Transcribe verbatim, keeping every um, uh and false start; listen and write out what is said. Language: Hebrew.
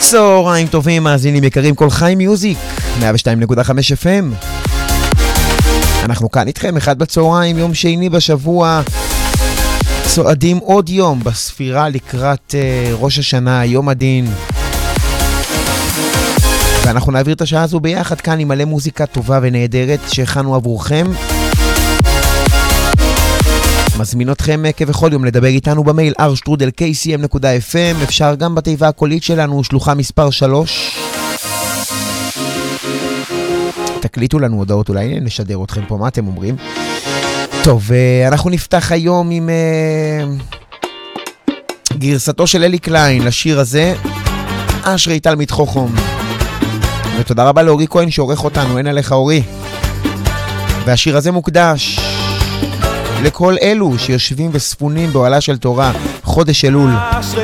צהריים טובים, מאזינים יקרים, כל חי מיוזיק מאה ושתיים נקודה חמש אף אם. אנחנו כאן איתכם אחד בצהריים, יום שני בשבוע, צועדים עוד יום בספירה לקראת uh, ראש השנה, יום הדין, ואנחנו נעביר את השעה הזו ביחד כאן עם מלא מוזיקה טובה ונהדרת שהכנו עבורכם. מזמין אתכם כבכל יום לדבר איתנו במייל אר שטרודל קיי סי אם נקודה אף אם, אפשר גם בתיבה הקולית שלנו, שלוחה מספר שלוש. תקליטו לנו הודעות, אולי נשדר אתכם פה, מה אתם אומרים? טוב, אנחנו נפתח היום עם גרסתו של אלי קליין לשיר הזה, אשרי תלמיד חוכם. ותודה רבה לאורי כהן שעורך אותנו, אין עליך אורי. והשיר הזה מוקדש לכל אלו שיושבים וספונים באוהלה של תורה, חודש אלול.